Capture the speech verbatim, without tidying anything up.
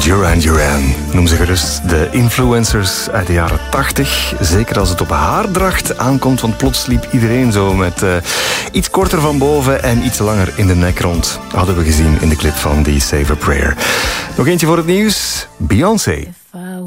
Duran Duran. Noem ze gerust de influencers uit de jaren tachtig. Zeker als het op haardracht aankomt, want plots liep iedereen zo met uh, iets korter van boven en iets langer in de nek rond. Hadden we gezien in de clip van The Save a Prayer. Nog eentje voor het nieuws. Beyoncé.